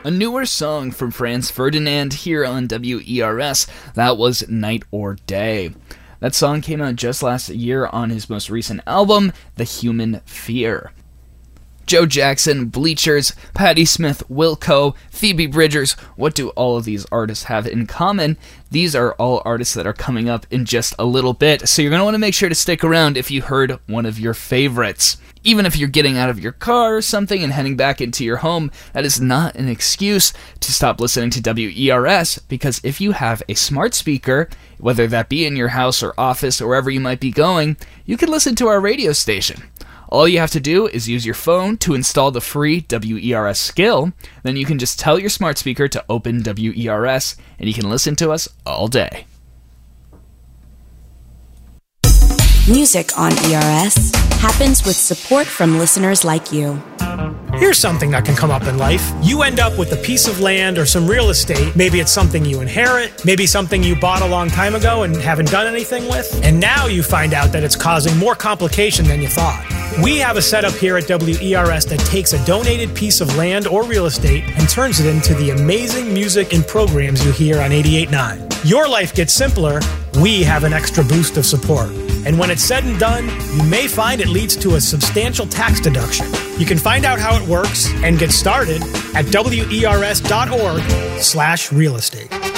A newer song from Franz Ferdinand here on WERS, that was Night or Day. That song came out just last year on his most recent album, The Human Fear. Joe Jackson, Bleachers, Patti Smith, Wilco, Phoebe Bridgers, what do all of these artists have in common? These are all artists that are coming up in just a little bit, so you're going to want to make sure to stick around if you heard one of your favorites. Even if you're getting out of your car or something and heading back into your home, that is not an excuse to stop listening to WERS, because if you have a smart speaker, whether that be in your house or office or wherever you might be going, you can listen to our radio station. All you have to do is use your phone to install the free WERS skill. Then you can just tell your smart speaker to open WERS, and you can listen to us all day. Music on ERS happens with support from listeners like you. Here's something that can come up in life. You end up with a piece of land or some real estate. Maybe it's something you inherit, maybe something you bought a long time ago and haven't done anything with. And now you find out that it's causing more complication than you thought. We have a setup here at WERS that takes a donated piece of land or real estate and turns it into the amazing music and programs you hear on 88.9. Your life gets simpler. We have an extra boost of support. And when it's said and done, you may find it leads to a substantial tax deduction. You can find out how it works and get started at WERS.org/real estate.